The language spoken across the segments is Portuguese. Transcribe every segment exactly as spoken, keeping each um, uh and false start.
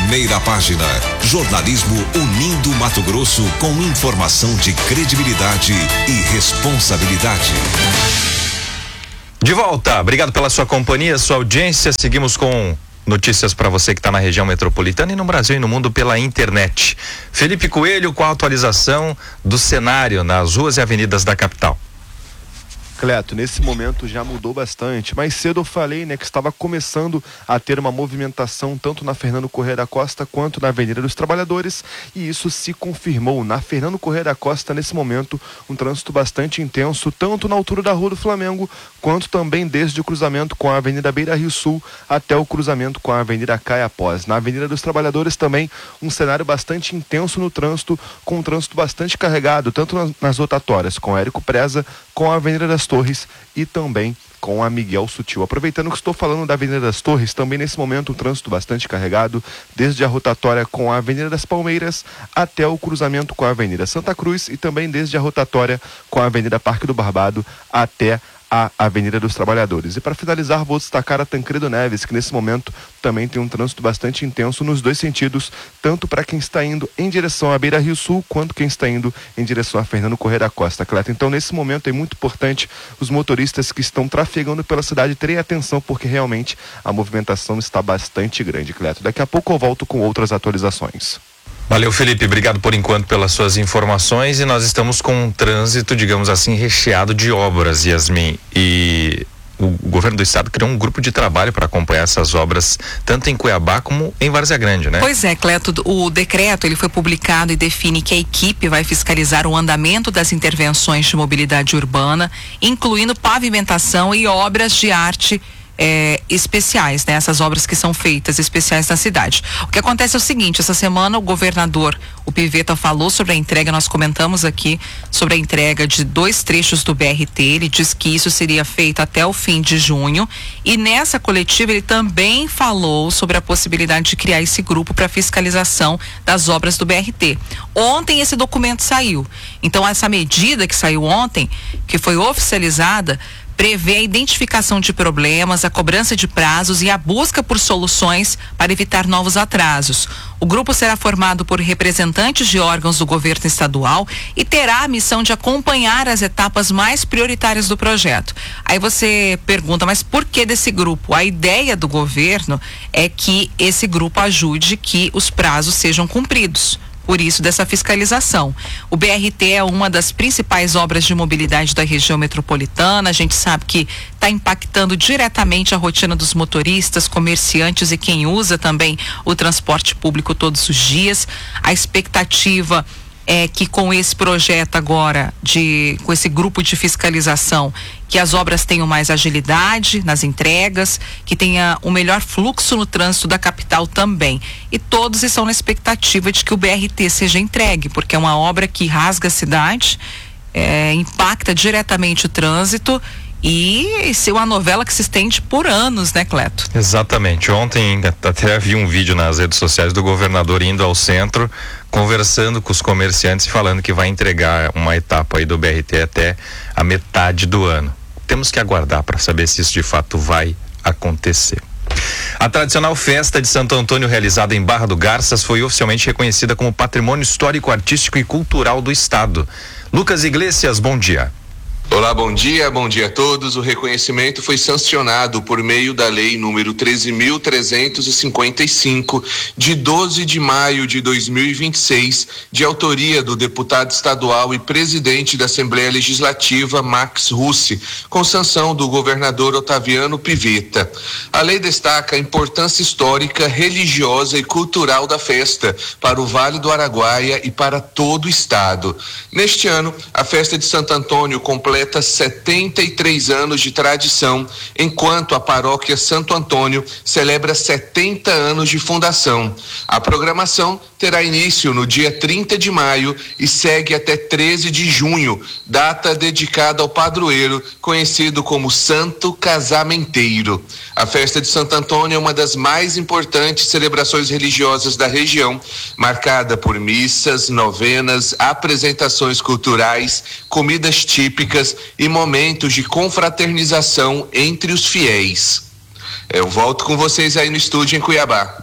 Primeira página. Jornalismo unindo Mato Grosso com informação de credibilidade e responsabilidade. De volta, obrigado pela sua companhia, sua audiência. Seguimos com notícias para você que está na região metropolitana e no Brasil e no mundo pela internet. Felipe Coelho com a atualização do cenário nas ruas e avenidas da capital. Cleto, nesse momento já mudou bastante. Mais cedo eu falei, né, que estava começando a ter uma movimentação tanto na Fernando Corrêa da Costa quanto na Avenida dos Trabalhadores, e isso se confirmou. Na Fernando Corrêa da Costa, nesse momento, um trânsito bastante intenso, tanto na altura da Rua do Flamengo, quanto também desde o cruzamento com a Avenida Beira Rio Sul até o cruzamento com a Avenida Caiapós. Na Avenida dos Trabalhadores também um cenário bastante intenso no trânsito, com um trânsito bastante carregado, tanto nas, nas rotatórias com Érico Preza, com a Avenida das Torres e também com a Miguel Sutil. Aproveitando que estou falando da Avenida das Torres, também nesse momento um trânsito bastante carregado, desde a rotatória com a Avenida das Palmeiras até o cruzamento com a Avenida Santa Cruz e também desde a rotatória com a Avenida Parque do Barbado até a Avenida dos Trabalhadores. E para finalizar, vou destacar a Tancredo Neves, que nesse momento também tem um trânsito bastante intenso nos dois sentidos, tanto para quem está indo em direção à Beira Rio Sul, quanto quem está indo em direção a Fernando Corrêa da Costa, Cleto. Então, nesse momento é muito importante os motoristas que estão trafegando pela cidade terem atenção, porque realmente a movimentação está bastante grande, Cleto. Daqui a pouco eu volto com outras atualizações. Valeu, Felipe, obrigado por enquanto pelas suas informações, e nós estamos com um trânsito, digamos assim, recheado de obras, Yasmin, e o governo do estado criou um grupo de trabalho para acompanhar essas obras, tanto em Cuiabá como em Várzea Grande, né? Pois é, Cleto, o decreto ele foi publicado e define que a equipe vai fiscalizar o andamento das intervenções de mobilidade urbana, incluindo pavimentação e obras de arte É, especiais, né? Essas obras que são feitas especiais na cidade. O que acontece é o seguinte: essa semana o governador, o Pivetta, falou sobre a entrega, nós comentamos aqui sobre a entrega de dois trechos do B R T. Ele diz que isso seria feito até o fim de junho, e nessa coletiva ele também falou sobre a possibilidade de criar esse grupo para fiscalização das obras do B R T. Ontem esse documento saiu, então essa medida que saiu ontem, que foi oficializada, prevê a identificação de problemas, a cobrança de prazos e a busca por soluções para evitar novos atrasos. O grupo será formado por representantes de órgãos do governo estadual e terá a missão de acompanhar as etapas mais prioritárias do projeto. Aí você pergunta, mas por que desse grupo? A ideia do governo é que esse grupo ajude que os prazos sejam cumpridos. Por isso, dessa fiscalização. O B R T é uma das principais obras de mobilidade da região metropolitana. A gente sabe que está impactando diretamente a rotina dos motoristas, comerciantes e quem usa também o transporte público todos os dias. A expectativa é que com esse projeto agora, de, com esse grupo de fiscalização, que as obras tenham mais agilidade nas entregas, que tenha um melhor fluxo no trânsito da capital também. E todos estão na expectativa de que o B R T seja entregue, porque é uma obra que rasga a cidade, é, impacta diretamente o trânsito, e ser uma novela que se estende por anos, né, Cleto? Exatamente. Ontem até vi um vídeo nas redes sociais do governador indo ao centro, conversando com os comerciantes e falando que vai entregar uma etapa aí do B R T até a metade do ano. Temos que aguardar para saber se isso de fato vai acontecer. A tradicional festa de Santo Antônio, realizada em Barra do Garças, foi oficialmente reconhecida como Patrimônio Histórico, Artístico e Cultural do Estado. Lucas Iglesias, bom dia. Olá, bom dia, bom dia a todos. O reconhecimento foi sancionado por meio da lei número treze mil trezentos e cinquenta e cinco, de doze de maio de dois mil e vinte e seis, de autoria do deputado estadual e presidente da Assembleia Legislativa, Max Russi, com sanção do governador Otaviano Pivetta. A lei destaca a importância histórica, religiosa e cultural da festa para o Vale do Araguaia e para todo o estado. Neste ano, a festa de Santo Antônio completa setenta e três anos de tradição, enquanto a paróquia Santo Antônio celebra setenta anos de fundação. A programação terá início no dia trinta de maio e segue até treze de junho, data dedicada ao padroeiro, conhecido como Santo Casamenteiro. A festa de Santo Antônio é uma das mais importantes celebrações religiosas da região, marcada por missas, novenas, apresentações culturais, comidas típicas e momentos de confraternização entre os fiéis. Eu volto com vocês aí no estúdio em Cuiabá.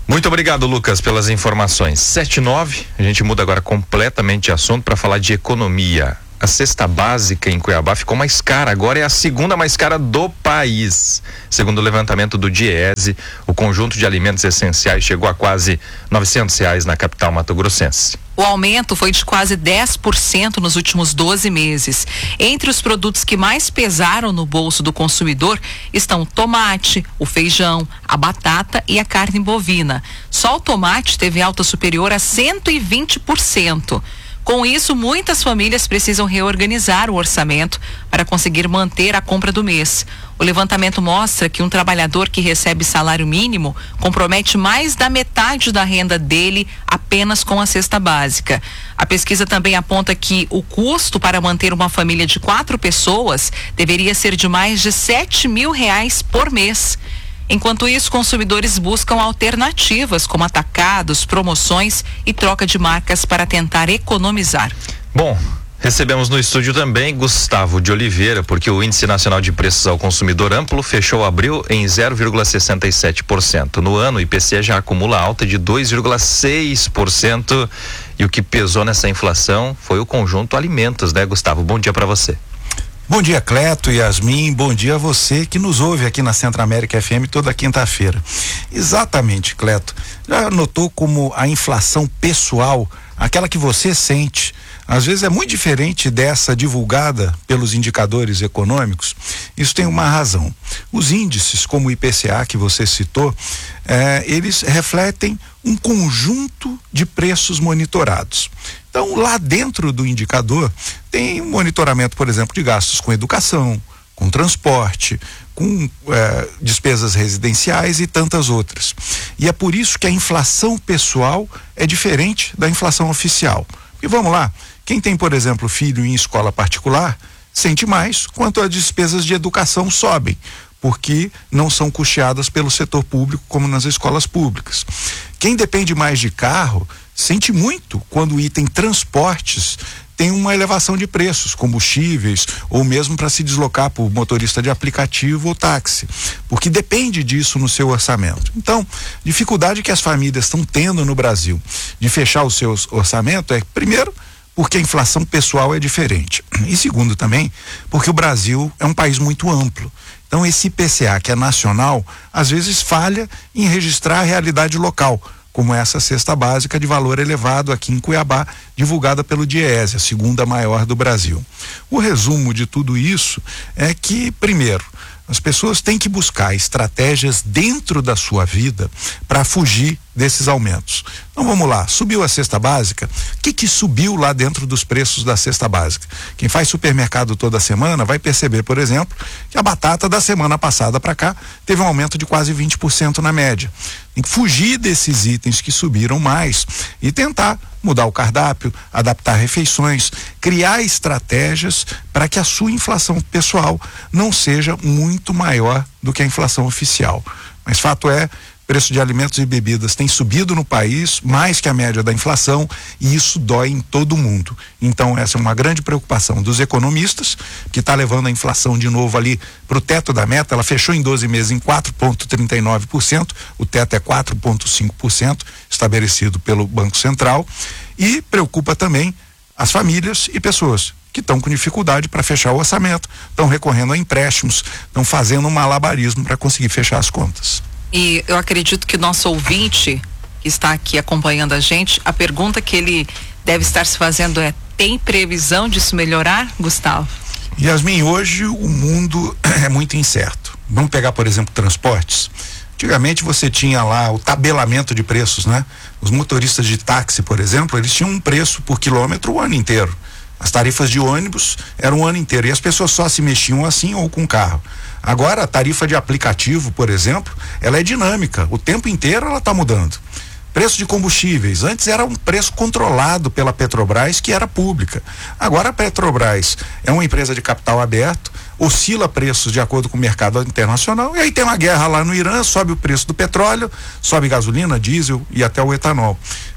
Muito obrigado, Lucas, pelas informações. sete e nove, a gente muda agora completamente de assunto para falar de economia. A cesta básica em Cuiabá ficou mais cara, agora é a segunda mais cara do país. Segundo o levantamento do Diese, o conjunto de alimentos essenciais chegou a quase novecentos reais na capital mato-grossense. O aumento foi de quase dez por cento nos últimos doze meses. Entre os produtos que mais pesaram no bolso do consumidor estão o tomate, o feijão, a batata e a carne bovina. Só o tomate teve alta superior a cento e vinte por cento. Com isso, muitas famílias precisam reorganizar o orçamento para conseguir manter a compra do mês. O levantamento mostra que um trabalhador que recebe salário mínimo compromete mais da metade da renda dele apenas com a cesta básica. A pesquisa também aponta que o custo para manter uma família de quatro pessoas deveria ser de mais de sete mil reais por mês. Enquanto isso, consumidores buscam alternativas como atacados, promoções e troca de marcas para tentar economizar. Bom, recebemos no estúdio também Gustavo de Oliveira, porque o Índice Nacional de Preços ao Consumidor Amplo fechou abril em zero vírgula sessenta e sete por cento. No ano, o I P C já acumula alta de dois vírgula seis por cento e o que pesou nessa inflação foi o conjunto alimentos, né, Gustavo? Bom dia para você. Bom dia, Cleto, Yasmin, bom dia a você que nos ouve aqui na Centro América F M toda quinta-feira. Exatamente, Cleto. Já notou como a inflação pessoal, aquela que você sente, às vezes é muito diferente dessa divulgada pelos indicadores econômicos? Isso tem uma razão. Os índices, como o I P C A que você citou, eh, eles refletem um conjunto de preços monitorados. Então, lá dentro do indicador, tem um monitoramento, por exemplo, de gastos com educação, com transporte, com eh, despesas residenciais e tantas outras. E é por isso que a inflação pessoal é diferente da inflação oficial. E vamos lá, quem tem, por exemplo, filho em escola particular, sente mais quanto as despesas de educação sobem, porque não são custeadas pelo setor público como nas escolas públicas. Quem depende mais de carro sente muito quando o item transportes tem uma elevação de preços, combustíveis, ou mesmo para se deslocar por motorista de aplicativo ou táxi, porque depende disso no seu orçamento. Então, dificuldade que as famílias estão tendo no Brasil de fechar o seu orçamento é, primeiro, porque a inflação pessoal é diferente, e segundo também, porque o Brasil é um país muito amplo. Então, esse I P C A, que é nacional, às vezes falha em registrar a realidade local, como essa cesta básica de valor elevado aqui em Cuiabá, divulgada pelo Diese, a segunda maior do Brasil. O resumo de tudo isso é que, primeiro, as pessoas têm que buscar estratégias dentro da sua vida para fugir desses aumentos. Então vamos lá, subiu a cesta básica, o que que subiu lá dentro dos preços da cesta básica? Quem faz supermercado toda semana vai perceber, por exemplo, que a batata da semana passada para cá teve um aumento de quase vinte por cento na média. Tem que fugir desses itens que subiram mais e tentar mudar o cardápio, adaptar refeições, criar estratégias para que a sua inflação pessoal não seja muito maior do que a inflação oficial. Mas fato é, preço de alimentos e bebidas tem subido no país mais que a média da inflação e isso dói em todo mundo. Então essa é uma grande preocupação dos economistas, que está levando a inflação de novo ali para o teto da meta. Ela fechou em doze meses em quatro vírgula trinta e nove por cento, o teto é quatro vírgula cinco por cento estabelecido pelo Banco Central, e preocupa também as famílias e pessoas que estão com dificuldade para fechar o orçamento, estão recorrendo a empréstimos, estão fazendo um malabarismo para conseguir fechar as contas. E eu acredito que o nosso ouvinte que está aqui acompanhando a gente, a pergunta que ele deve estar se fazendo é: tem previsão disso melhorar, Gustavo? Yasmin, hoje o mundo é muito incerto. Vamos pegar, por exemplo, transportes. Antigamente você tinha lá o tabelamento de preços, né? Os motoristas de táxi, por exemplo, eles tinham um preço por quilômetro o ano inteiro. As tarifas de ônibus eram o ano inteiro e as pessoas só se mexiam assim ou com carro. Agora a tarifa de aplicativo, por exemplo, ela é dinâmica, o tempo inteiro ela está mudando. Preço de combustíveis, antes era um preço controlado pela Petrobras, que era pública. Agora a Petrobras é uma empresa de capital aberto, oscila preços de acordo com o mercado internacional, e aí tem uma guerra lá no Irã, sobe o preço do petróleo, sobe gasolina, diesel e até o etanol.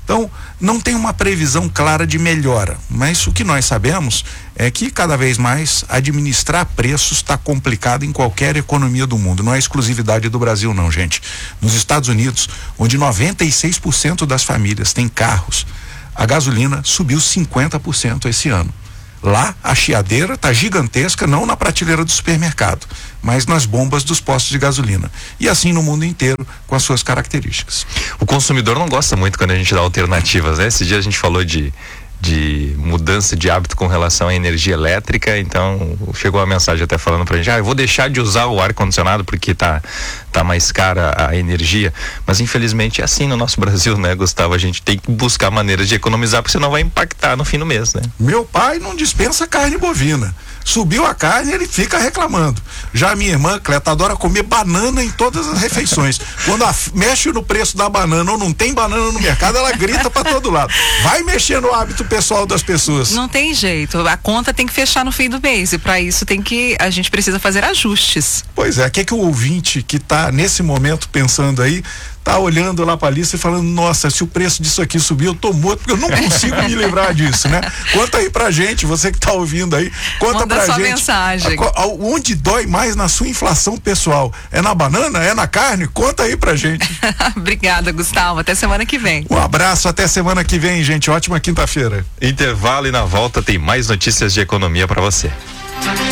Então, não tem uma previsão clara de melhora, mas o que nós sabemos é que cada vez mais administrar preços está complicado em qualquer economia do mundo. Não é exclusividade do Brasil, não, gente. Nos Estados Unidos, onde noventa e seis por cento das famílias têm carros, a gasolina subiu cinquenta por cento esse ano. Lá, a chiadeira está gigantesca, não na prateleira do supermercado, mas nas bombas dos postos de gasolina. E assim no mundo inteiro, com as suas características. O consumidor não gosta muito quando a gente dá alternativas, né? Esse dia a gente falou de, de mudança de hábito com relação à energia elétrica, então chegou uma mensagem até falando pra gente, ah, eu vou deixar de usar o ar-condicionado porque tá, tá mais cara a energia, mas infelizmente é assim no nosso Brasil, né, Gustavo? A gente tem que buscar maneiras de economizar, porque senão vai impactar no fim do mês, né? Meu pai não dispensa carne bovina. Subiu a carne, ele fica reclamando. Já a minha irmã, Cleta, adora comer banana em todas as refeições. Quando a, mexe no preço da banana ou não tem banana no mercado, ela grita pra todo lado. Vai mexer no hábito pessoal das pessoas. Não tem jeito, a conta tem que fechar no fim do mês e para isso tem que, a gente precisa fazer ajustes. Pois é, o que é que o ouvinte que tá nesse momento pensando aí, tá olhando lá pra lista e falando, nossa, se o preço disso aqui subir, eu tô morto, porque eu não consigo me livrar disso, né? Conta aí pra gente, você que tá ouvindo aí, conta Manda pra sua gente. mensagem. A, a, onde dói mais na sua inflação pessoal? É na banana? É na carne? Conta aí pra gente. Obrigada, Gustavo. Até semana que vem. Um abraço, até semana que vem, gente. Ótima quinta-feira. Intervalo e na volta tem mais notícias de economia pra você.